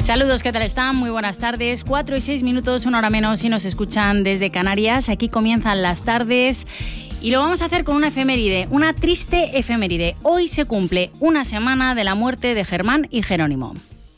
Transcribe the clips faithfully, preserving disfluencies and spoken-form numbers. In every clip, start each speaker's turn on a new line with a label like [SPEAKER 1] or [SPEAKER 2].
[SPEAKER 1] Saludos, ¿qué tal están? Muy buenas tardes. Cuatro y seis minutos, una hora menos, si nos escuchan desde Canarias. Aquí comienzan las tardes y lo vamos a hacer con una efeméride, una triste efeméride. Hoy se cumple una semana de la muerte de Germán y Jerónimo.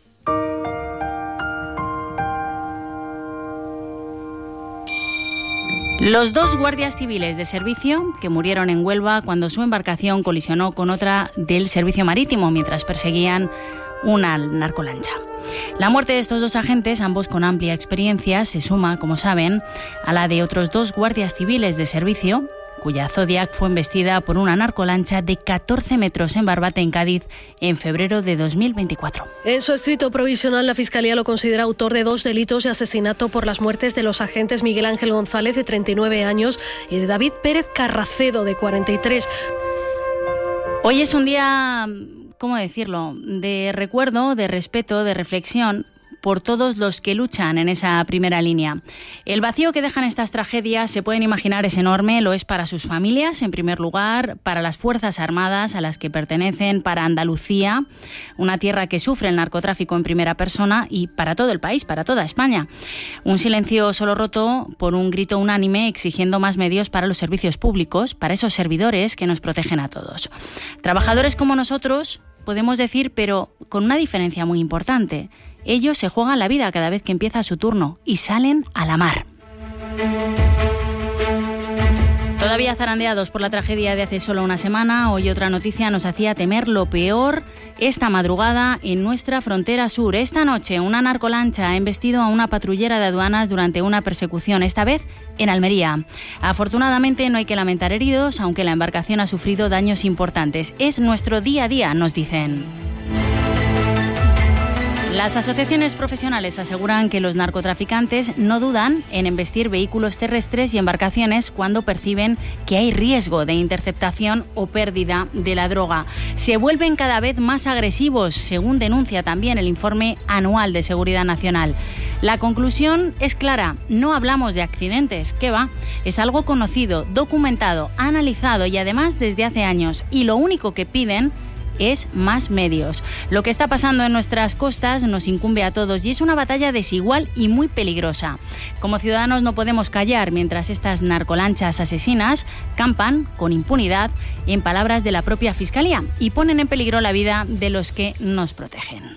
[SPEAKER 1] Los dos guardias civiles de servicio que murieron en Huelva cuando su embarcación colisionó con otra del servicio marítimo mientras perseguían una narcolancha. La muerte de estos dos agentes, ambos con amplia experiencia, se suma, como saben, a la de otros dos guardias civiles de servicio, cuya Zodiac fue embestida por una narcolancha de catorce metros en Barbate, en Cádiz, en febrero de dos mil veinticuatro.
[SPEAKER 2] En su escrito provisional, la Fiscalía lo considera autor de dos delitos de asesinato por las muertes de los agentes Miguel Ángel González, de treinta y nueve años, y de David Pérez Carracedo, de cuarenta y tres.
[SPEAKER 1] Hoy es un día, ¿cómo decirlo?, de recuerdo, de respeto, de reflexión por todos los que luchan en esa primera línea. El vacío que dejan estas tragedias, se pueden imaginar, es enorme. Lo es para sus familias, en primer lugar, para las Fuerzas Armadas a las que pertenecen, para Andalucía, una tierra que sufre el narcotráfico en primera persona, y para todo el país, para toda España. Un silencio solo roto por un grito unánime exigiendo más medios para los servicios públicos, para esos servidores que nos protegen a todos. Trabajadores como nosotros, podemos decir, pero con una diferencia muy importante. Ellos se juegan la vida cada vez que empieza su turno y salen a la mar. Todavía zarandeados por la tragedia de hace solo una semana, hoy otra noticia nos hacía temer lo peor esta madrugada en nuestra frontera sur. Esta noche una narcolancha ha embestido a una patrullera de aduanas durante una persecución, esta vez en Almería. Afortunadamente no hay que lamentar heridos, aunque la embarcación ha sufrido daños importantes. Es nuestro día a día, nos dicen. Las asociaciones profesionales aseguran que los narcotraficantes no dudan en embestir vehículos terrestres y embarcaciones cuando perciben que hay riesgo de interceptación o pérdida de la droga. Se vuelven cada vez más agresivos, según denuncia también el informe anual de Seguridad Nacional. La conclusión es clara: no hablamos de accidentes, ¿qué va? Es algo conocido, documentado, analizado y además desde hace años. Y lo único que piden es más medios. Lo que está pasando en nuestras costas nos incumbe a todos y es una batalla desigual y muy peligrosa. Como ciudadanos no podemos callar mientras estas narcolanchas asesinas campan con impunidad, en palabras de la propia Fiscalía, y ponen en peligro la vida de los que nos protegen.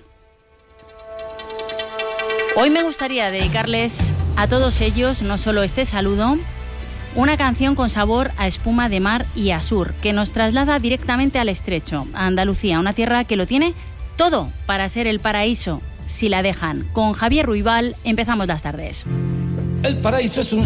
[SPEAKER 1] Hoy me gustaría dedicarles a todos ellos no solo este saludo, una canción con sabor a espuma de mar y a sur, que nos traslada directamente al estrecho, a Andalucía, una tierra que lo tiene todo para ser el paraíso, si la dejan. Con Javier Ruibal empezamos las tardes.
[SPEAKER 3] El paraíso es un